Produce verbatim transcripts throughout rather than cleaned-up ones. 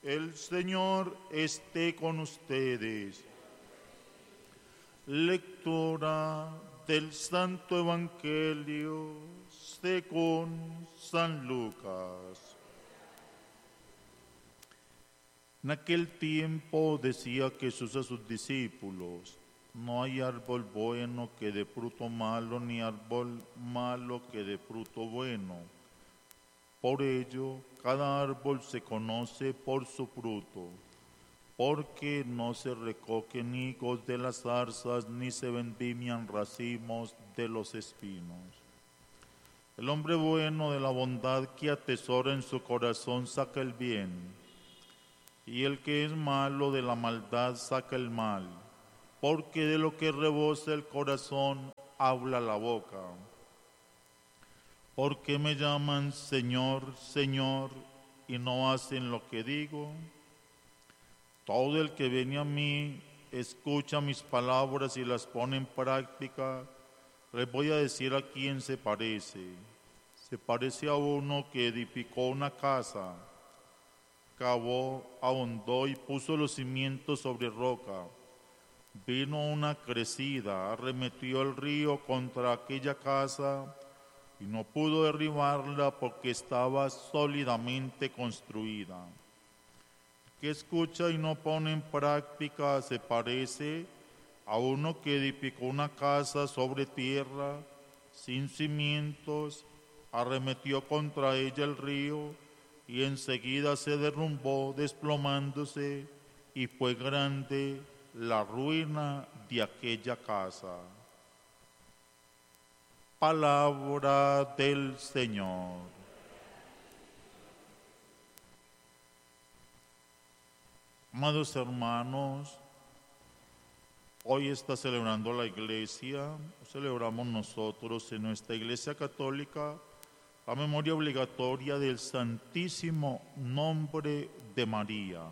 El Señor esté con ustedes. Lectura del Santo Evangelio según San Lucas. En aquel tiempo decía Jesús a sus discípulos: no hay árbol bueno que dé fruto malo, ni árbol malo que dé fruto bueno. Por ello, cada árbol se conoce por su fruto, porque no se recogen higos de las zarzas, ni se vendimian racimos de los espinos. El hombre bueno de la bondad que atesora en su corazón saca el bien, y el que es malo de la maldad saca el mal, porque de lo que rebosa el corazón habla la boca. ¿Por qué me llaman Señor, Señor, y no hacen lo que digo? Todo el que viene a mí, escucha mis palabras y las pone en práctica. Les voy a decir a quién se parece. Se parece a uno que edificó una casa, cavó, ahondó y puso los cimientos sobre roca. Vino una crecida, arremetió el río contra aquella casa y no pudo derribarla porque estaba sólidamente construida. El que escucha y no pone en práctica se parece a uno que edificó una casa sobre tierra, sin cimientos, arremetió contra ella el río y enseguida se derrumbó desplomándose, y fue grande la ruina de aquella casa. Palabra del Señor. Amados hermanos, hoy está celebrando la Iglesia, celebramos nosotros en nuestra Iglesia Católica la memoria obligatoria del Santísimo Nombre de María.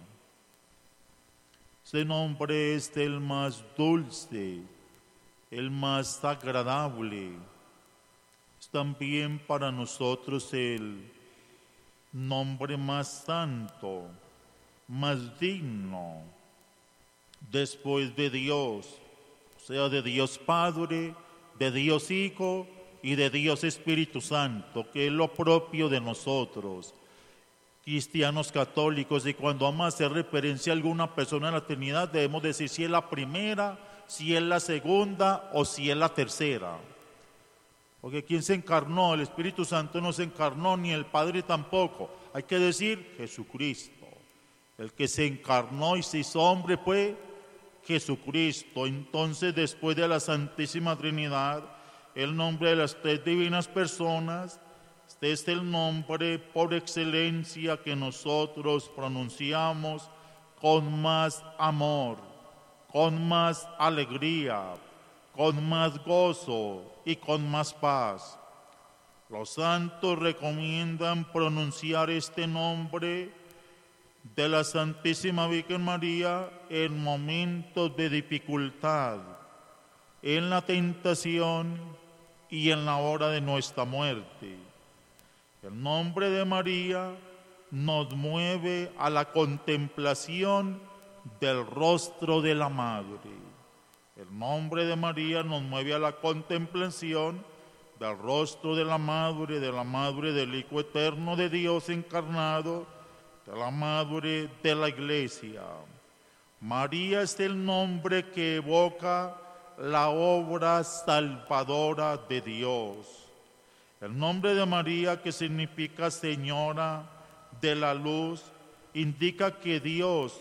Ese nombre es el más dulce, el más agradable. Es también para nosotros el nombre más santo, más digno, después de Dios, o sea, de Dios Padre, de Dios Hijo y de Dios Espíritu Santo, que es lo propio de nosotros, cristianos católicos. Y cuando vamos a hacer referencia a alguna persona en la Trinidad, debemos decir si es la primera, si es la segunda o si es la tercera. Porque ¿quién se encarnó? El Espíritu Santo no se encarnó, ni el Padre tampoco. Hay que decir Jesucristo. El que se encarnó y se hizo hombre fue Jesucristo. Entonces, después de la Santísima Trinidad, el nombre de las tres divinas personas, este es el nombre por excelencia que nosotros pronunciamos con más amor, con más alegría, con más gozo y con más paz. Los santos recomiendan pronunciar este nombre de la Santísima Virgen María en momentos de dificultad, en la tentación y en la hora de nuestra muerte. El nombre de María nos mueve a la contemplación del rostro de la Madre. El nombre de María nos mueve a la contemplación del rostro de la Madre, de la Madre del Hijo Eterno de Dios encarnado, de la Madre de la Iglesia. María es el nombre que evoca la obra salvadora de Dios. El nombre de María, que significa Señora de la Luz, indica que Dios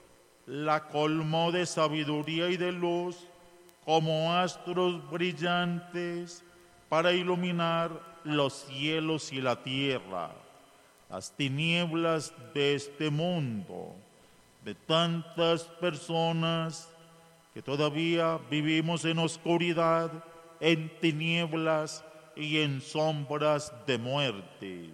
la colmó de sabiduría y de luz como astros brillantes para iluminar los cielos y la tierra, las tinieblas de este mundo, de tantas personas que todavía vivimos en oscuridad, en tinieblas y en sombras de muerte.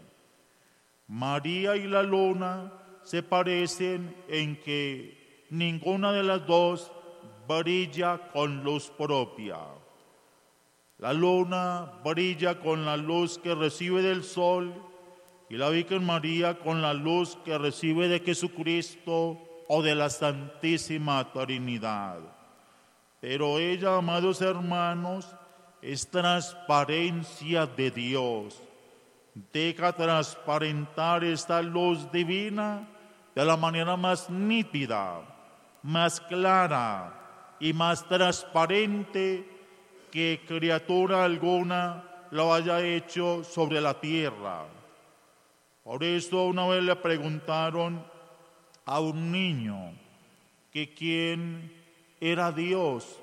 María y la luna se parecen en que ninguna de las dos brilla con luz propia. La luna brilla con la luz que recibe del sol y la Virgen María con la luz que recibe de Jesucristo o de la Santísima Trinidad. Pero ella, amados hermanos, es transparencia de Dios. Deja transparentar esta luz divina de la manera más nítida, más clara y más transparente que criatura alguna lo haya hecho sobre la tierra. Por eso una vez le preguntaron a un niño que quién era Dios,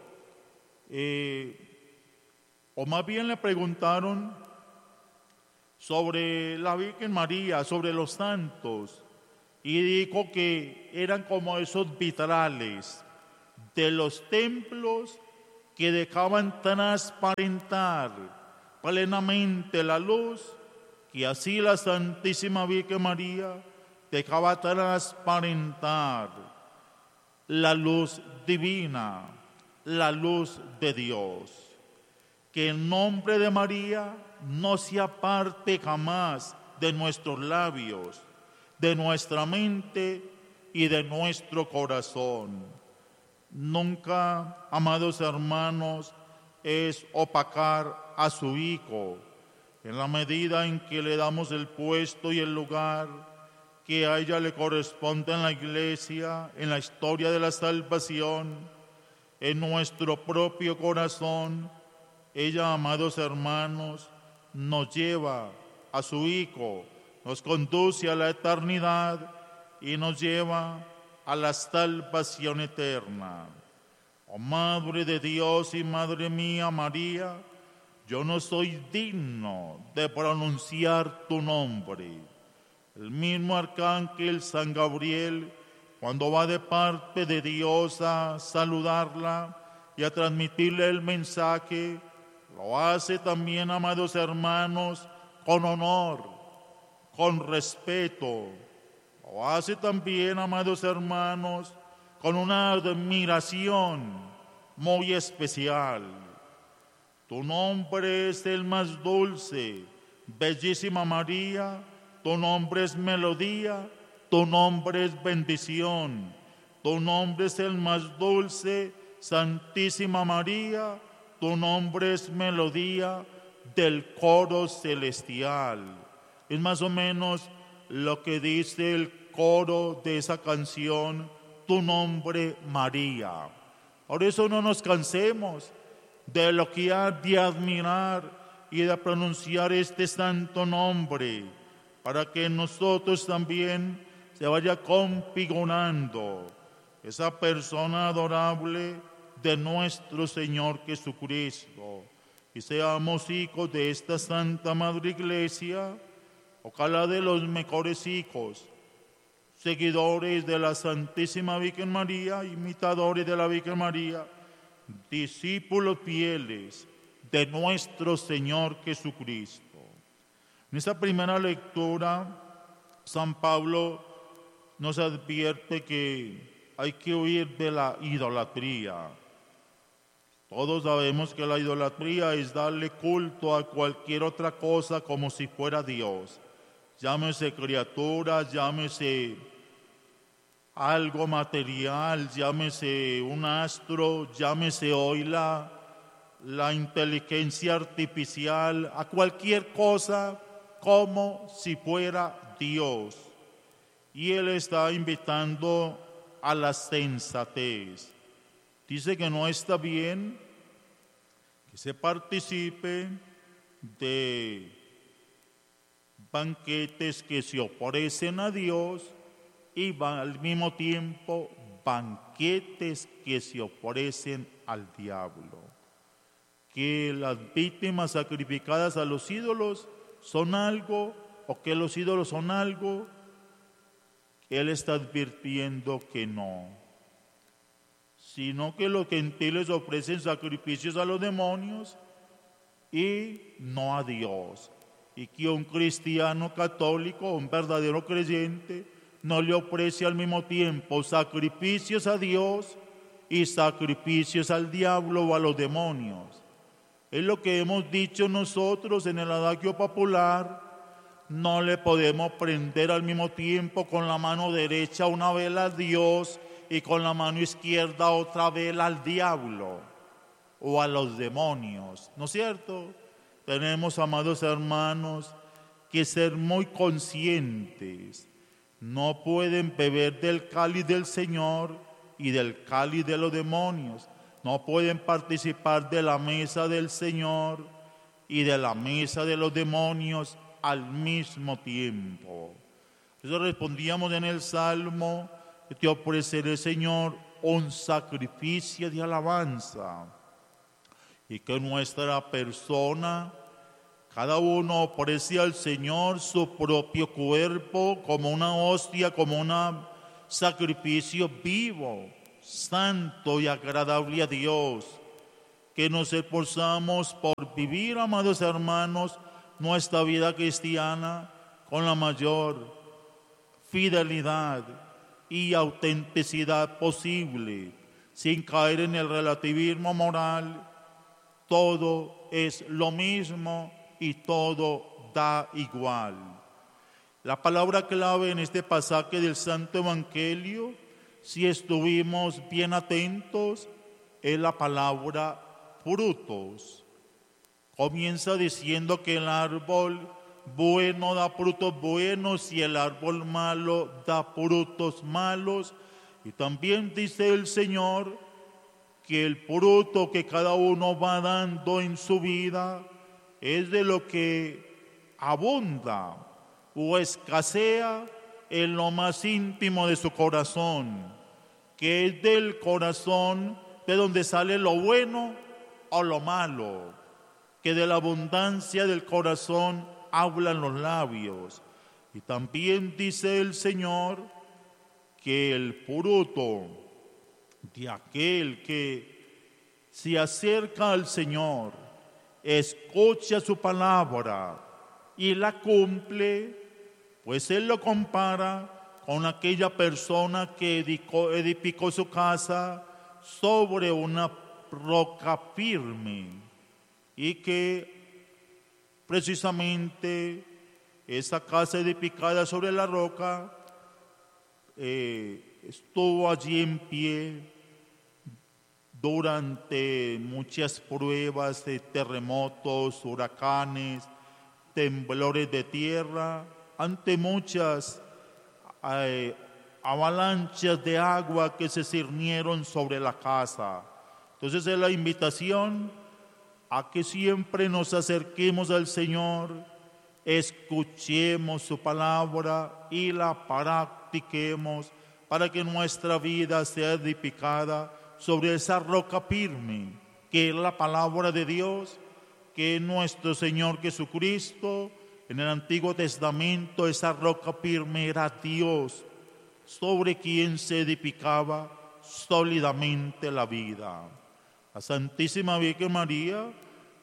eh, o más bien le preguntaron sobre la Virgen María, sobre los santos, y dijo que eran como esos vitrales de los templos que dejaban transparentar plenamente la luz, que así la Santísima Virgen María dejaba transparentar la luz divina, la luz de Dios. Que el nombre de María no se aparte jamás de nuestros labios, de nuestra mente y de nuestro corazón. Nunca, amados hermanos, es opacar a su Hijo, en la medida en que le damos el puesto y el lugar que a ella le corresponde en la Iglesia, en la historia de la salvación, en nuestro propio corazón. Ella, amados hermanos, nos lleva a su Hijo, nos conduce a la eternidad y nos lleva a la salvación eterna. Oh Madre de Dios y Madre mía María, yo no soy digno de pronunciar tu nombre. El mismo arcángel San Gabriel, cuando va de parte de Dios a saludarla y a transmitirle el mensaje, lo hace también, amados hermanos, con honor, con respeto. Lo hace también, amados hermanos, con una admiración muy especial. Tu nombre es el más dulce, bellísima María, tu nombre es melodía, tu nombre es bendición, tu nombre es el más dulce, Santísima María, tu nombre es melodía del coro celestial. Es más o menos lo que dice el coro de esa canción, tu nombre María. Por eso no nos cansemos de elogiar, de admirar y de pronunciar este santo nombre, para que nosotros también se vaya configurando esa persona adorable de nuestro Señor Jesucristo, y seamos hijos de esta Santa Madre Iglesia, ojalá de los mejores hijos, seguidores de la Santísima Virgen María, imitadores de la Virgen María, discípulos fieles de nuestro Señor Jesucristo. En esta primera lectura, San Pablo nos advierte que hay que huir de la idolatría. Todos sabemos que la idolatría es darle culto a cualquier otra cosa como si fuera Dios. Llámese criatura, llámese algo material, llámese un astro, llámese hoy la, la inteligencia artificial, a cualquier cosa como si fuera Dios. Y Él está invitando a la sensatez. Dice que no está bien que se participe de banquetes que se ofrecen a Dios y al mismo tiempo banquetes que se ofrecen al diablo. Que las víctimas sacrificadas a los ídolos son algo, o que los ídolos son algo. Él está advirtiendo que no, sino que los gentiles ofrecen sacrificios a los demonios y no a Dios. Y que un cristiano católico, un verdadero creyente, no le ofrece al mismo tiempo sacrificios a Dios y sacrificios al diablo o a los demonios. Es lo que hemos dicho nosotros en el adagio popular: no le podemos prender al mismo tiempo con la mano derecha una vela a Dios y con la mano izquierda otra vela al diablo o a los demonios, ¿no es cierto? Tenemos, amados hermanos, que ser muy conscientes. No pueden beber del cáliz del Señor y del cáliz de los demonios. No pueden participar de la mesa del Señor y de la mesa de los demonios al mismo tiempo. Eso respondíamos en el Salmo: te ofreceré, Señor, un sacrificio de alabanza. Y que nuestra persona, cada uno ofrece al Señor su propio cuerpo como una hostia, como un sacrificio vivo, santo y agradable a Dios. Que nos esforzamos por vivir, amados hermanos, nuestra vida cristiana con la mayor fidelidad y autenticidad posible, sin caer en el relativismo moral. Todo es lo mismo y todo da igual. La palabra clave en este pasaje del Santo Evangelio, si estuvimos bien atentos, es la palabra frutos. Comienza diciendo que el árbol bueno da frutos buenos y el árbol malo da frutos malos. Y también dice el Señor que el fruto que cada uno va dando en su vida es de lo que abunda o escasea en lo más íntimo de su corazón, que es del corazón de donde sale lo bueno o lo malo, que de la abundancia del corazón hablan los labios. Y también dice el Señor que el fruto de aquel que se acerca al Señor, escucha su palabra y la cumple, pues Él lo compara con aquella persona que edificó, edificó su casa sobre una roca firme, y que precisamente esa casa edificada sobre la roca eh, estuvo allí en pie durante muchas pruebas de terremotos, huracanes, temblores de tierra, ante muchas eh, avalanchas de agua que se cernieron sobre la casa. Entonces es la invitación a que siempre nos acerquemos al Señor, escuchemos su palabra y la practiquemos para que nuestra vida sea edificada sobre esa roca firme, que es la palabra de Dios, que es nuestro Señor Jesucristo. En el Antiguo Testamento esa roca firme era Dios, sobre quien se edificaba sólidamente la vida. La Santísima Virgen María,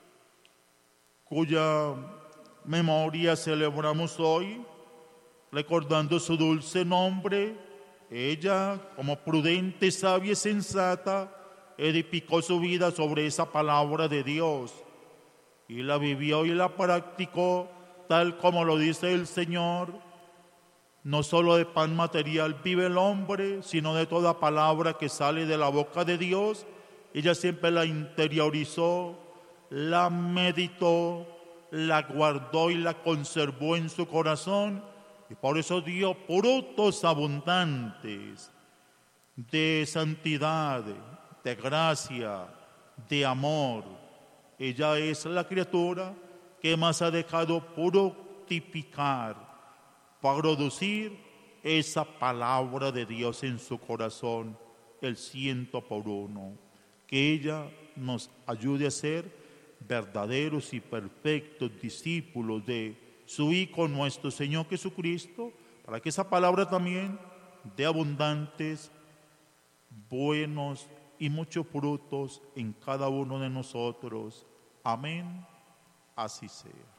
cuya memoria celebramos hoy, recordando su dulce nombre, ella, como prudente, sabia y sensata, edificó su vida sobre esa palabra de Dios y la vivió y la practicó tal como lo dice el Señor. No solo de pan material vive el hombre, sino de toda palabra que sale de la boca de Dios. Ella siempre la interiorizó, la meditó, la guardó y la conservó en su corazón, y por eso dio frutos abundantes de santidad, de gracia, de amor. Ella es la criatura que más ha dejado fructificar, producir esa palabra de Dios en su corazón, el ciento por uno. Que ella nos ayude a ser verdaderos y perfectos discípulos de su Hijo nuestro Señor Jesucristo, para que esa palabra también dé abundantes, buenos y muchos frutos en cada uno de nosotros. Amén. Así sea.